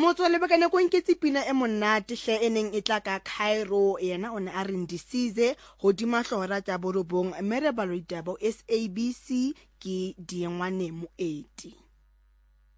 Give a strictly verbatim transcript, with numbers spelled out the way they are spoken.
Motswalle ba ka nako nketse pina e monate hle eneng e tla ka Cairo yena o ne a re ndisize hodima hlora tja borobong mme re baloitaba S A B C ke Diengwane Moeti.